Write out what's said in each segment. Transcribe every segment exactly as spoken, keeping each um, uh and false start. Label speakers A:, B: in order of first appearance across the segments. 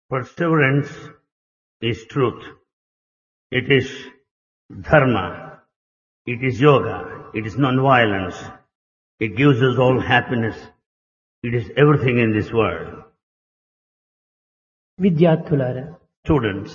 A: Perseverance is truth. It is dharma. It is yoga. It is non-violence. It gives us all happiness. It is everything in this world.
B: విద్యార్థులారా,
A: Students,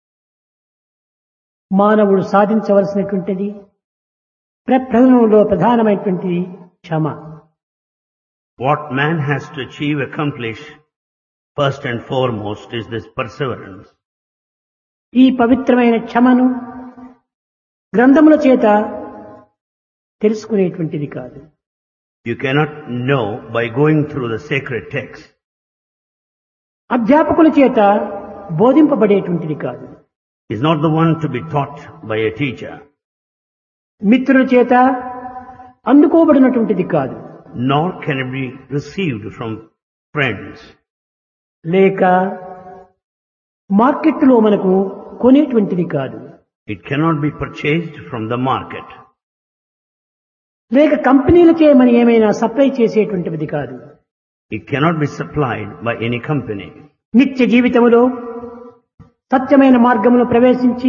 B: మానవుడు సాధించవలసినటువంటిది ప్రప్రథమంలో ప్రధానమైనటువంటిది క్షమ.
A: what man has to achieve, accomplish, first and foremost is this perseverance.
B: ఈ పవిత్రమైన క్షమను గ్రంథముల చేత తెలుసుకునేటువంటిది కాదు.
A: You cannot know by going through the sacred text.
B: అధ్యాపకుల చేత బోధింపబడేటువంటిది కాదు.
A: Is not the one to be taught by a teacher.
B: మిత్రుల చేత అందుకోబడినటువంటిది కాదు.
A: Nor can it be received from friends.
B: లేక మార్కెట్లో మనకు కొనేటువంటిది కాదు.
A: It cannot be purchased from the market.
B: లేక కంపెనీలచే మనం ఏమైనా సప్లై చేసేటువంటిది కాదు.
A: It cannot be supplied by any company.
B: నిత్య జీవితంలో సత్యమైన మార్గంలో ప్రవేశించి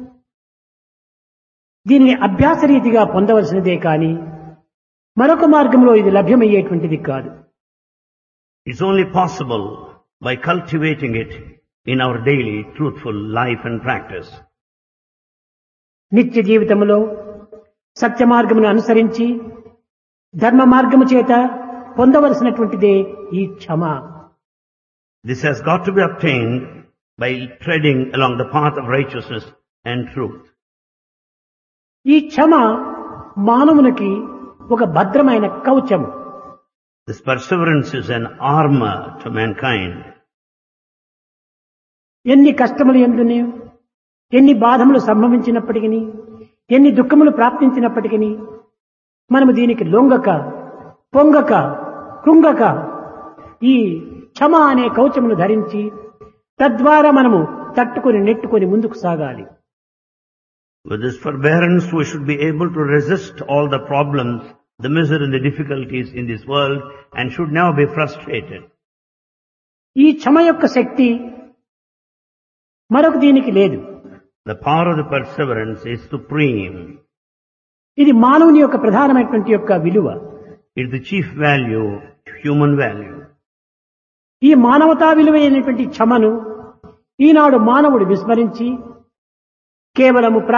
B: దీనిని అభ్యాస రీతిగా పొందవలసినదే కానీ మరొక మార్గంలో ఇది లభ్యమయ్యేటువంటిది కాదు.
A: It's only possible by cultivating it in our daily truthful life and practice.
B: నిత్య జీవితంలో సత్య మార్గమును అనుసరించి ధర్మ మార్గము చేత పొందవలసినటువంటిదే ఈ క్షమ.
A: This has got to be obtained by treading along the path of righteousness and truth.
B: ఈ క్షమ మానవునికి ఒక భద్రమైన కవచం.
A: This perseverance is an armor to mankind.
B: ఎన్ని కష్టములు ఎందునే, ఎన్ని బాధములు సంభవించినప్పటికీ, ఎన్ని దుఃఖములు ప్రాప్తించినప్పటికీ మనము దీనికి లొంగక పొంగక కృంగక ఈ క్షమ అనే కవచమును ధరించి తద్వారా మనము తట్టుకొని నెట్టుకొని ముందుకు సాగాలి.
A: With this forbearance, we should be able to resist all the problems, the misery and the difficulties in this world, and should never be frustrated.
B: ఈ క్షమ యొక్క శక్తి మరొక దీనికి లేదు.
A: The power of the perseverance is supreme.
B: ఇది మానవుని యొక్క ప్రధానమైనటువంటి యొక్క విలువ.
A: It is the chief value, human value.
B: ఈ మానవతా విలువైనటువంటి క్షమను ఈనాడు మానవుడు విస్మరించి కేవలము